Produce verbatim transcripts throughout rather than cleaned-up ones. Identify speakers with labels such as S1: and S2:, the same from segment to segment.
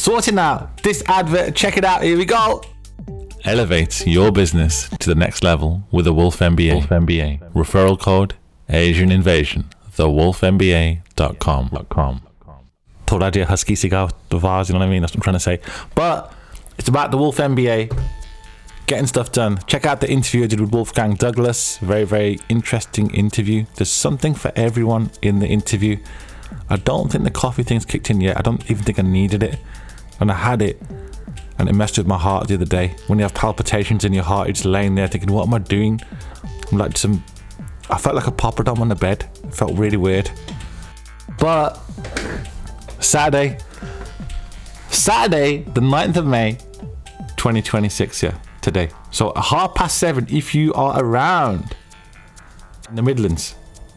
S1: sorting out this advert. Check it out. Here we go. Elevate your business to the next level with the Wolf M B A. Wolf M B A. Referral code Asian Invasion. the wolf m b a dot com. Thought I'd husky cigar the vase, you know what I mean? That's what I'm trying to say. But it's about the Wolf M B A, getting stuff done. Check out the interview I did with Wolfgang Douglas. Very, very interesting interview. There's something for everyone in the interview. I don't think the coffee thing's kicked in yet. I don't even think I needed it. And I had it, and it messed with my heart the other day. When you have palpitations in your heart, you're just laying there thinking, what am I doing? I'm like some... I felt like a popperdom on the bed. It felt really weird. But... Saturday, Saturday, the ninth of May, twenty twenty-six, yeah, today. So at half past seven, if you are around in the Midlands,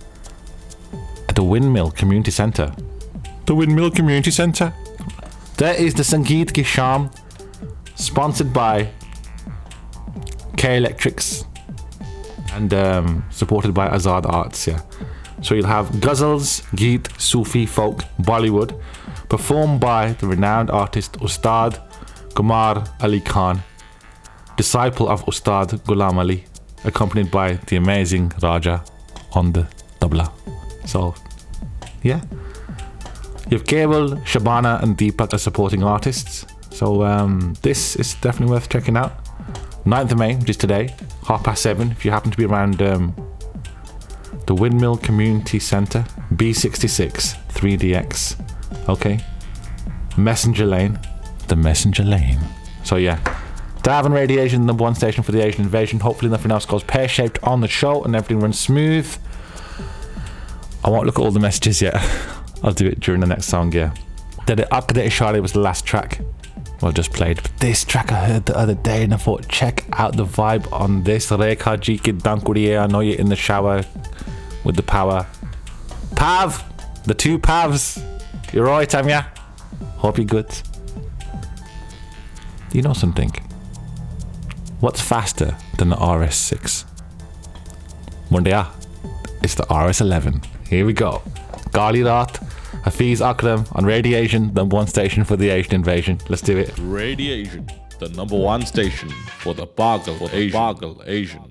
S1: at the Windmill Community Centre. The Windmill Community Centre. There is the Sangeet Ki Sham, sponsored by K Electrics and um, supported by Azad Arts, yeah. So you'll have ghazals, geet, Sufi, folk, Bollywood, performed by the renowned artist Ustad Gumar Ali Khan, disciple of Ustad Ghulam Ali, accompanied by the amazing Raja on the tabla. So, yeah. You have Cable, Shabana and Deepak as supporting artists. So um, this is definitely worth checking out. ninth of May, which is today, half past seven, if you happen to be around... Um, the Windmill Community Centre, B sixty-six, three D X. Okay. Messenger Lane. The Messenger Lane. So yeah. Darwin Radiation, number one station for the Asian Invasion. Hopefully nothing else goes pear-shaped on the show and everything runs smooth. I won't look at all the messages yet. I'll do it during the next song, yeah. The Akadate Charlie was the last track I just played. But this track I heard the other day and I thought, check out the vibe on this. Rekha Ji Ki Dankuriye. I know you're in the shower with the power. Pav! The two Pavs. You're right, Amya. Hope you're good. Do you know something? What's faster than the R S six? Mundia. It's the R S eleven. Here we go. Gali Raat, Hafiz Akram on Radiation, number one station for the Asian Invasion. Let's do it.
S2: Radiation, the number one station for the Pagal Asian. Pagal Asian.